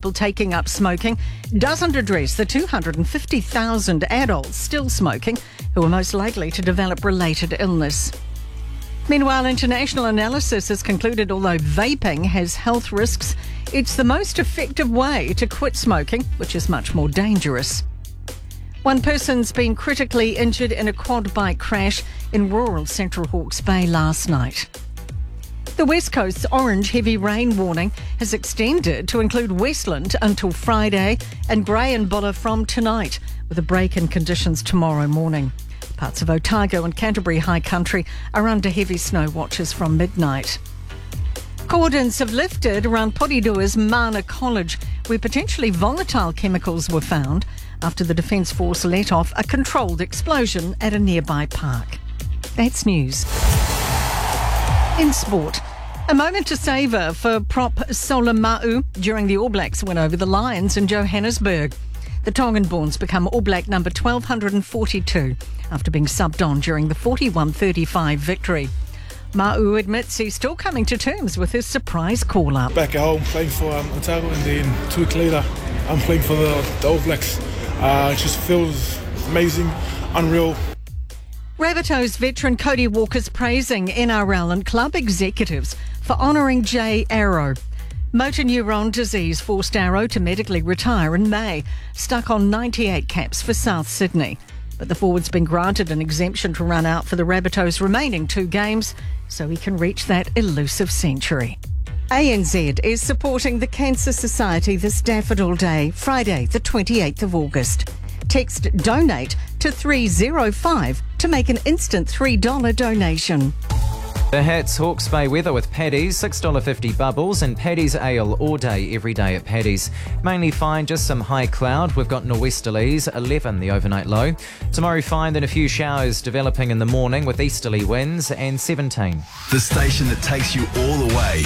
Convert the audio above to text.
people taking up smoking doesn't address the 250,000 adults still smoking who are most likely to develop related illness. Meanwhile, international analysis has concluded although vaping has health risks, it's the most effective way to quit smoking, which is much more dangerous. One person's been critically injured in a quad bike crash in rural central Hawke's Bay last night. The West Coast's orange heavy rain warning has extended to include Westland until Friday and Grey and Buller from tonight, with a break in conditions tomorrow morning. Parts of Otago and Canterbury High Country are under heavy snow watches from midnight. Cordons have lifted around Poridua's Mana College, where potentially volatile chemicals were found after the Defence Force let off a controlled explosion at a nearby park. That's news. In sport, a moment to savour for prop Solomau during the All Blacks win over the Lions in Johannesburg. The Tongan-borns become All Black number 1242 after being subbed on during the 41-35 victory. Mau admits he's still coming to terms with his surprise call-up. Back at home, playing for Otago, and then 2 weeks later, I'm playing for the All Blacks. It just feels amazing, unreal. Rabbitohs veteran Cody Walker's praising NRL and club executives for honouring Jay Arrow. Motor neuron disease forced Arrow to medically retire in May, stuck on 98 caps for South Sydney. But the forward's been granted an exemption to run out for the Rabbitohs' remaining 2 games, so he can reach that elusive century. ANZ is supporting the Cancer Society this Daffodil Day, Friday the 28th of August. Text DONATE to 305 to make an instant $3 donation. The Hats Hawke's Bay weather with Paddy's, $6.50 bubbles, and Paddy's Ale all day, every day at Paddy's. Mainly fine, just some high cloud. We've got nor'westerlies, 11 the overnight low. Tomorrow fine, then a few showers developing in the morning with easterly winds, and 17. The station that takes you all the way.